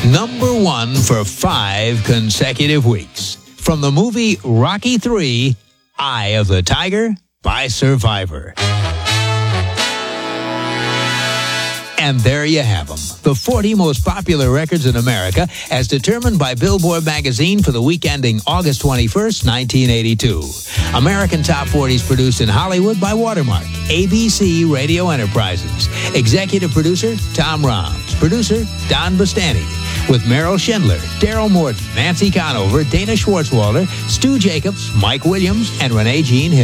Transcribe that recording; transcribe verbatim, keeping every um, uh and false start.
Number one for five consecutive weeks. From the movie Rocky three, Eye of the Tiger by Survivor. And there you have them, the forty most popular records in America as determined by Billboard magazine for the week ending August twenty-first, nineteen eighty-two. American Top forties produced in Hollywood by Watermark, A B C Radio Enterprises. Executive producer, Tom Roms. Producer, Don Bastani. With Meryl Schindler, Daryl Morton, Nancy Conover, Dana Schwartzwalder, Stu Jacobs, Mike Williams, and Renee Jean Hill.